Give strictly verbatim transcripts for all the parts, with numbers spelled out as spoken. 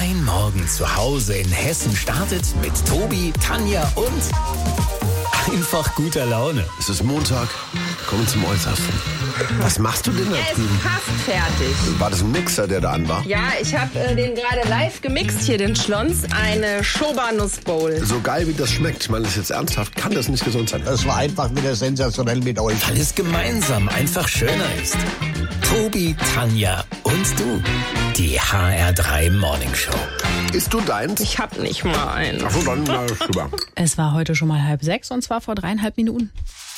Dein Morgen zu Hause in Hessen startet mit Tobi, Tanja und einfach guter Laune. Es ist Montag, kommen zum Äußersten. Was machst du denn da Er ist drüben? fast fertig. War das ein Mixer, der da an war? Ja, ich habe äh, den gerade live gemixt hier, den Schlons. Eine Schoba-Nuss-Bowl. So geil, wie das schmeckt, ich meine das ist jetzt ernsthaft, kann das nicht gesund sein. Das war einfach wieder sensationell mit euch. Weil es gemeinsam einfach schöner ist. Tobi, Tanja und du. Die H R drei Morning Show. Isst du deins? Ich hab nicht mal einen. Ach so, dann na, rüber. Es war heute schon mal halb sechs und zwar vor dreieinhalb Minuten.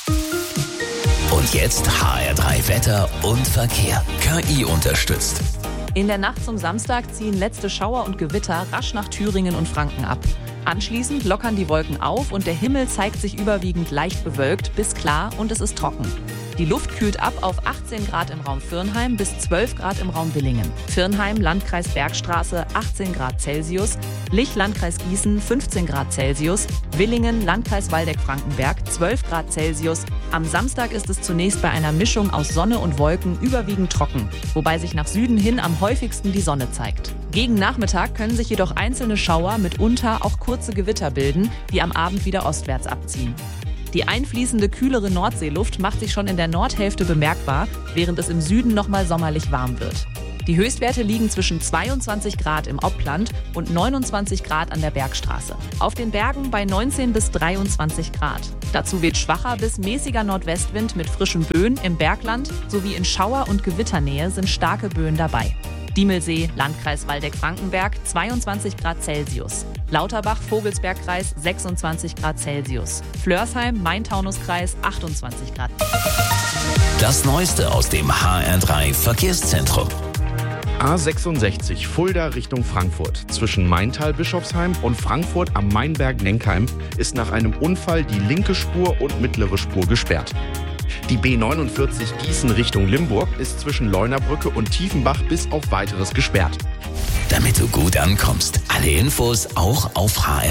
Und jetzt H R drei Wetter und Verkehr. K I unterstützt. In der Nacht zum Samstag ziehen letzte Schauer und Gewitter rasch nach Thüringen und Franken ab. Anschließend lockern die Wolken auf und der Himmel zeigt sich überwiegend leicht bewölkt bis klar und es ist trocken. Die Luft kühlt ab auf achtzehn Grad im Raum Virnheim bis zwölf Grad im Raum Villingen. Virnheim, Landkreis Bergstraße, achtzehn Grad Celsius. Lich, Landkreis Gießen, fünfzehn Grad Celsius. Villingen, Landkreis Waldeck-Frankenberg, zwölf Grad Celsius. Am Samstag ist es zunächst bei einer Mischung aus Sonne und Wolken überwiegend trocken, wobei sich nach Süden hin am häufigsten die Sonne zeigt. Gegen Nachmittag können sich jedoch einzelne Schauer, mitunter auch kurze Gewitter bilden, die am Abend wieder ostwärts abziehen. Die einfließende, kühlere Nordseeluft macht sich schon in der Nordhälfte bemerkbar, während es im Süden nochmal sommerlich warm wird. Die Höchstwerte liegen zwischen zweiundzwanzig Grad im Oppland und neunundzwanzig Grad an der Bergstraße. Auf den Bergen bei neunzehn bis dreiundzwanzig Grad. Dazu weht schwacher bis mäßiger Nordwestwind mit frischen Böen im Bergland sowie in Schauer- und Gewitternähe sind starke Böen dabei. Diemelsee, Landkreis Waldeck-Frankenberg, zweiundzwanzig Grad Celsius. Lauterbach, Vogelsbergkreis, sechsundzwanzig Grad Celsius. Flörsheim, Main-Taunus-Kreis, achtundzwanzig Grad. Das Neueste aus dem H R drei Verkehrszentrum. A sechsundsechzig Fulda Richtung Frankfurt. Zwischen Maintal-Bischofsheim und Frankfurt am Mainberg-Nenkheim ist nach einem Unfall die linke Spur und mittlere Spur gesperrt. Die B neunundvierzig Gießen Richtung Limburg ist zwischen Leunabrücke und Tiefenbach bis auf Weiteres gesperrt. Damit du gut ankommst. Alle Infos auch auf H R